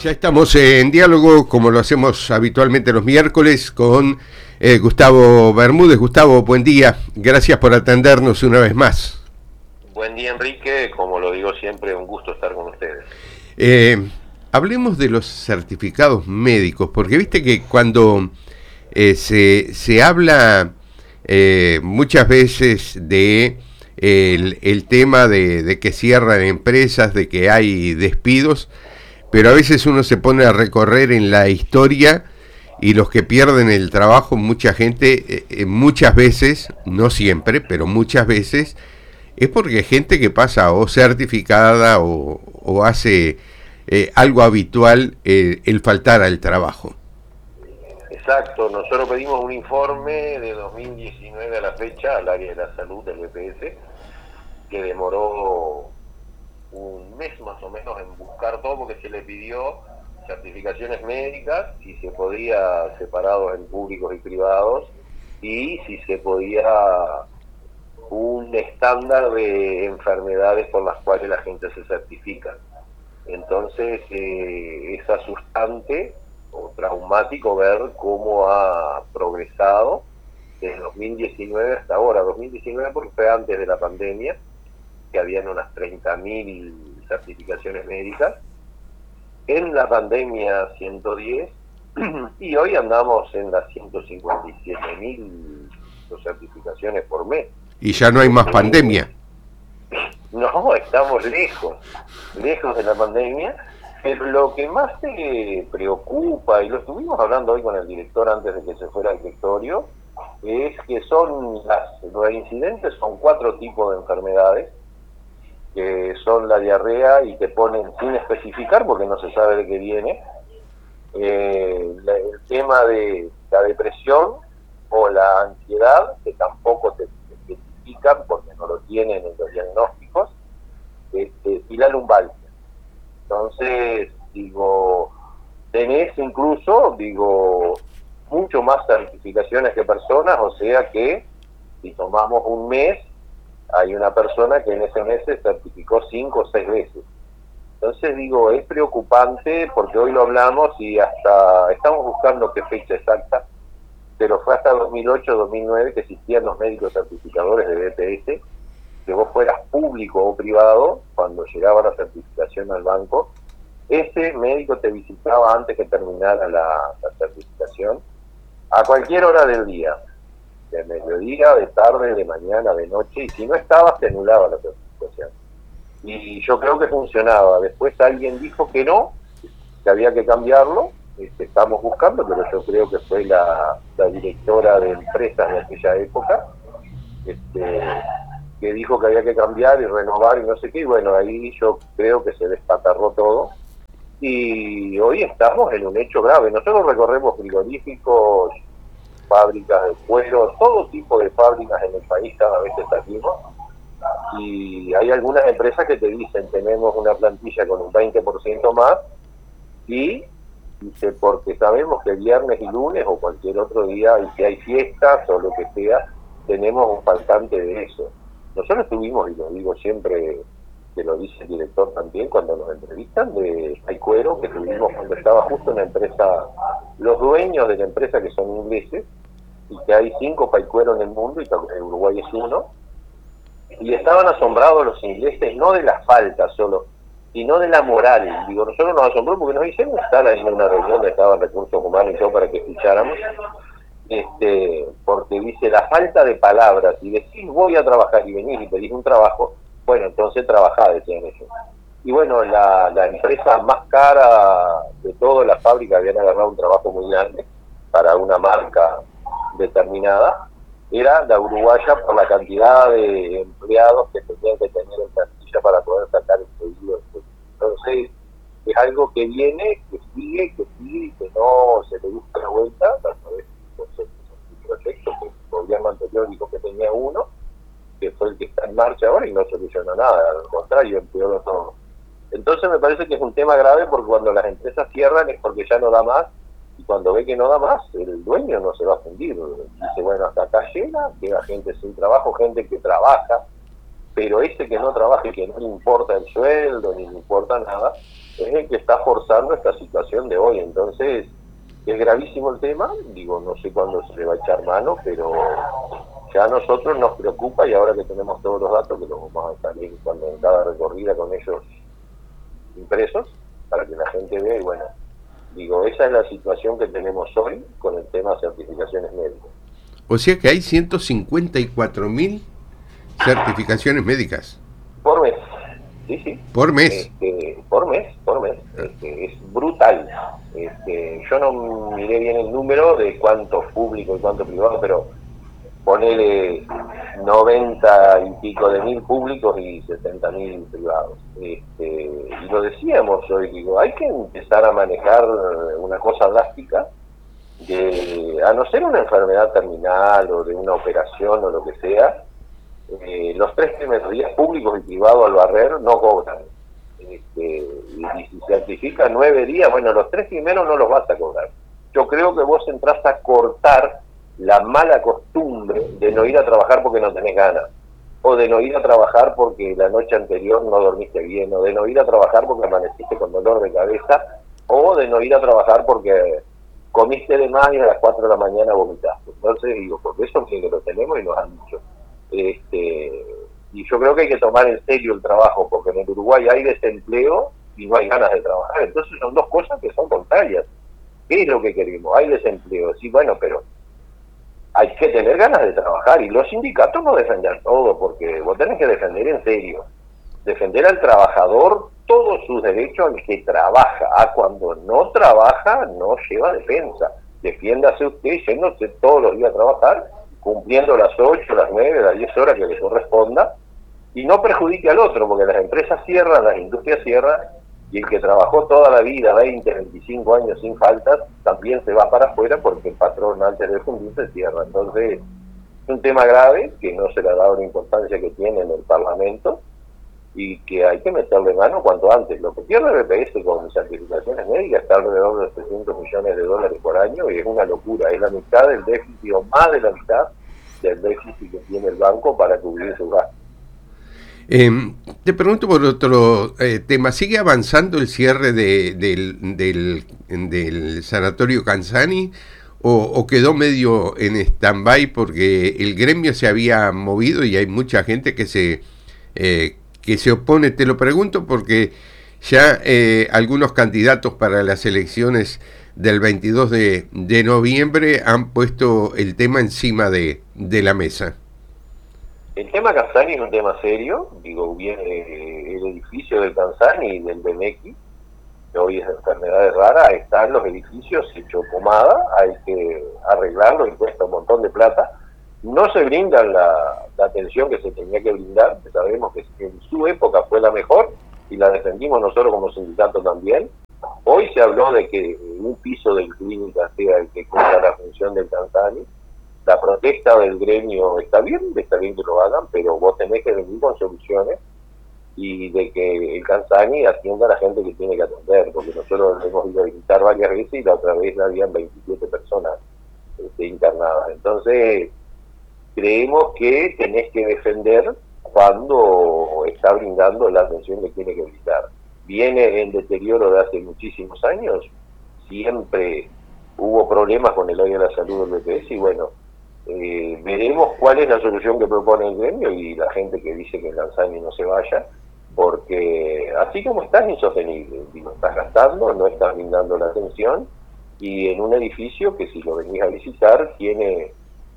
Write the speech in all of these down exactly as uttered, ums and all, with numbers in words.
Ya estamos en diálogo, como lo hacemos habitualmente los miércoles, con eh, Gustavo Bermúdez. Gustavo, buen día. Gracias por atendernos una vez más. Buen día, Enrique. Como lo digo siempre, un gusto estar con ustedes. Eh, hablemos de los certificados médicos, porque viste que cuando eh, se, se habla eh, muchas veces de el, el tema de, de que cierran empresas, de que hay despidos, pero a veces uno se pone a recorrer en la historia y los que pierden el trabajo, mucha gente, eh, muchas veces, no siempre, pero muchas veces, es porque gente que pasa o certificada o, o hace eh, algo habitual eh, el faltar al trabajo. Exacto, nosotros pedimos un informe de dos mil diecinueve a la fecha al área de la salud del B P S, que demoró un mes más o menos en buscar todo, porque se le pidió certificaciones médicas, si se podía separados en públicos y privados, y si se podía un estándar de enfermedades por las cuales la gente se certifica. Entonces eh, es asustante o traumático ver cómo ha progresado desde dos mil diecinueve hasta ahora. dos mil diecinueve porque fue antes de la pandemia, que habían unas treinta mil certificaciones médicas. En la pandemia ciento diez, y hoy andamos en las ciento cincuenta y siete mil certificaciones por mes. Y ya no hay más pandemia. No, estamos lejos, lejos de la pandemia, pero lo que más te preocupa, y lo estuvimos hablando hoy con el director antes de que se fuera al directorio, es que son las, los incidentes son cuatro tipos de enfermedades, que son la diarrea, y te ponen sin especificar porque no se sabe de qué viene, eh, la, el tema de la depresión o la ansiedad, que tampoco te especifican porque no lo tienen en los diagnósticos, este, y la lumbalgia. Entonces, digo, tenés incluso, digo, mucho más certificaciones que personas, o sea que si tomamos un mes, hay una persona que en ese mes se certificó cinco o seis veces. Entonces, digo, es preocupante porque hoy lo hablamos y hasta estamos buscando qué fecha exacta, pero fue hasta dos mil ocho, dos mil nueve que existían los médicos certificadores de B P S, que vos fueras público o privado, cuando llegaba la certificación al banco, ese médico te visitaba antes que terminara la, la certificación, a cualquier hora del día, de mediodía, de tarde, de mañana, de noche, y si no estabas te anulaba la certificación. Y yo creo que funcionaba. Después alguien dijo que no, que había que cambiarlo. Este, estamos buscando, pero yo creo que fue la, la directora de empresas de aquella época, este, que dijo que había que cambiar y renovar y no sé qué, y bueno, ahí yo creo que se despatarró todo, y hoy estamos en un hecho grave. Nosotros recorremos frigoríficos, fábricas de cuero, todo tipo de fábricas en el país, cada vez que salimos, y hay algunas empresas que te dicen, tenemos una plantilla con un veinte por ciento más, y dice, porque sabemos que viernes y lunes o cualquier otro día, y que hay fiestas o lo que sea, tenemos un faltante de eso. Nosotros tuvimos, y lo digo siempre, que lo dice el director también cuando nos entrevistan, de Paicuero, que tuvimos cuando estaba justo en la empresa, los dueños de la empresa que son ingleses, y que hay cinco Paicueros en el mundo, y que Uruguay es uno, y estaban asombrados los ingleses, no de la falta solo, sino de la moral. Digo, nosotros nos asombró porque nos hicieron estar ahí en una reunión donde estaban recursos humanos y todo para que escucháramos, este, porque dice, la falta de palabras, y decís voy a trabajar y venís y pedís un trabajo, bueno, entonces trabajá, decían ellos. Y bueno, la, la empresa más cara de toda la fábrica habían agarrado un trabajo muy grande para una marca determinada, era la uruguaya, por la cantidad de empleados que tenían que tener en plantilla para poder sacar el pedido. Entonces, es algo que viene, que sigue, que sigue, y que no se le busca la vuelta, a través de el proyecto que el gobierno anterior dijo que tenía uno, que fue el que está en marcha ahora, y no solucionó nada, al contrario, empeoró todo. Entonces me parece que es un tema grave, porque cuando las empresas cierran es porque ya no da más, y cuando ve que no da más, el dueño no se va a fundir. Dice, bueno, hasta acá llega, queda gente sin trabajo, gente que trabaja, pero ese que no trabaja y que no le importa el sueldo ni le importa nada, es el que está forzando esta situación de hoy. Entonces, es gravísimo el tema, digo, no sé cuándo se le va a echar mano, pero ya a nosotros nos preocupa, y ahora que tenemos todos los datos, que los vamos a salir cuando en cada recorrida con ellos impresos, para que la gente vea, y bueno, digo, esa es la situación que tenemos hoy con el tema de certificaciones médicas. O sea que hay ciento cincuenta y cuatro mil certificaciones médicas. Por mes, sí, sí. Por mes. Este, por mes, por mes. Este, es brutal. Este, yo no miré bien el número de cuántos públicos y cuántos privados, pero ponele noventa y pico de mil públicos y setenta mil privados. Este, y lo decíamos hoy, digo, hay que empezar a manejar una cosa drástica, de, a no ser una enfermedad terminal o de una operación o lo que sea, eh, los tres primeros días públicos y privados al barrer no cobran. Este, y, y si certifica nueve días, bueno, los tres primeros no los vas a cobrar. Yo creo que vos entrás a cortar la mala costumbre de no ir a trabajar porque no tenés ganas, o de no ir a trabajar porque la noche anterior no dormiste bien, o de no ir a trabajar porque amaneciste con dolor de cabeza, o de no ir a trabajar porque comiste de más y a las cuatro de la mañana vomitaste. Entonces digo, porque eso sí que lo tenemos y nos han dicho. Este, y yo creo que hay que tomar en serio el trabajo, porque en el Uruguay hay desempleo y no hay ganas de trabajar. Entonces son dos cosas que son contrarias. ¿Qué es lo que queremos? Hay desempleo, sí, bueno, pero hay que tener ganas de trabajar, y los sindicatos no defender todo, porque vos tenés que defender en serio, defender al trabajador todos sus derechos al que trabaja. A cuando no trabaja no lleva defensa. Defiéndase usted yéndose todos los días a trabajar, cumpliendo las ocho, las nueve, las diez horas que le corresponda, y no perjudique al otro, porque las empresas cierran, las industrias cierran, y el que trabajó toda la vida, veinte, veinticinco años sin faltas, también se va para afuera porque el patrón antes de fundir se cierra. Entonces, es un tema grave que no se le ha dado la importancia que tiene en el Parlamento y que hay que meterle mano cuanto antes. Lo que pierde el B P S con certificaciones médicas está alrededor de setecientos millones de dólares por año, y es una locura. Es la mitad del déficit, o más de la mitad del déficit que tiene el banco para cubrir sus gastos. Eh, te pregunto por otro eh, tema. ¿Sigue avanzando el cierre de, del, del, del sanatorio Canzani o, o quedó medio en stand-by porque el gremio se había movido y hay mucha gente que se eh, que se opone? Te lo pregunto porque ya eh, algunos candidatos para las elecciones del veintidós de noviembre han puesto el tema encima de, de la mesa. El tema Canzani es un tema serio. Digo, viene el edificio del Canzani y del B M X, que hoy es de enfermedades raras, están los edificios hecho pomada, hay que arreglarlo y cuesta un montón de plata. No se brinda la, la atención que se tenía que brindar, que sabemos que en su época fue la mejor y la defendimos nosotros como sindicato también. Hoy se habló de que un piso del clínica sea el que cumpla la función del Canzani. La protesta del gremio está bien, está bien que lo hagan, pero vos tenés que venir con soluciones y de que el Canzani atienda a la gente que tiene que atender, porque nosotros hemos ido a visitar varias veces y la otra vez habían veintisiete personas este, internadas. Entonces, creemos que tenés que defender cuando está brindando la atención que tiene que brindar. Viene en deterioro de hace muchísimos años, siempre hubo problemas con el área de la salud del B P S y bueno, Eh, veremos cuál es la solución que propone el gremio y la gente que dice que el Canzani no se vaya, porque así como está es insostenible. Digo, estás gastando, no estás brindando la atención, y en un edificio que si lo venís a visitar tiene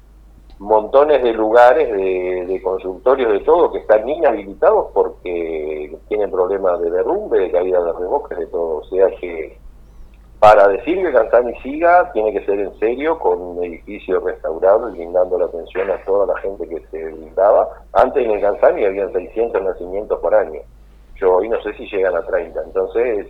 montones de lugares de, de consultorios de todo que están inhabilitados porque tienen problemas de derrumbe, de caída de reboques, de todo. O sea que para decir que Canzani siga, tiene que ser en serio, con un edificio restaurado y brindando la atención a toda la gente que se brindaba. Antes en el Canzani habían seiscientos nacimientos por año. Yo hoy no sé si llegan a treinta. Entonces,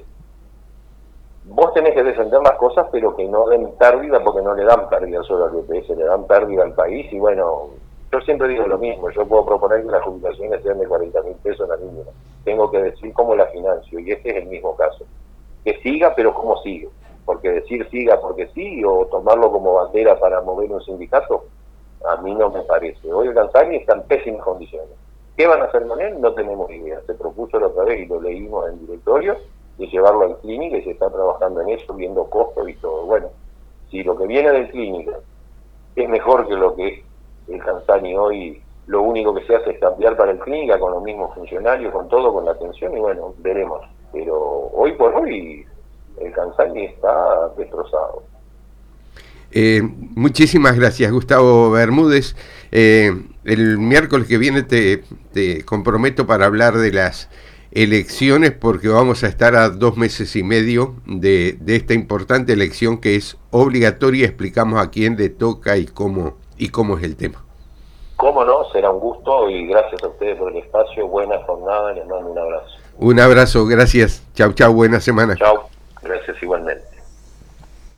vos tenés que defender las cosas, pero que no den pérdida, porque no le dan pérdida solo al B P S, le dan pérdida al país. Y bueno, yo siempre digo lo mismo, yo puedo proponer que las jubilaciones sean de cuarenta mil pesos la mínima. Tengo que decir cómo la financio, y este es el mismo caso. Que siga, pero cómo sigue. Porque decir siga porque sí, o tomarlo como bandera para mover un sindicato, a mí no me parece. Hoy el Canzani está en pésimas condiciones. ¿Qué van a hacer con él? No tenemos idea. Se propuso la otra vez y lo leímos en el directorio, de llevarlo al clínica y se está trabajando en eso, viendo costos y todo. Bueno, si lo que viene del clínica es mejor que lo que es el Canzani hoy, lo único que se hace es cambiar para el clínica con los mismos funcionarios, con todo, con la atención, y bueno, veremos. Pero hoy por hoy el Canzani está destrozado. Eh, muchísimas gracias, Gustavo Bermúdez. Eh, el miércoles que viene te, te comprometo para hablar de las elecciones, porque vamos a estar a dos meses y medio de, de esta importante elección que es obligatoria. Explicamos a quién le toca y cómo, y cómo es el tema. Cómo no, será un gusto y gracias a ustedes por el espacio. Buena jornada, les mando un abrazo. Un abrazo, gracias. Chau, chau, buena semana. Chau, gracias igualmente.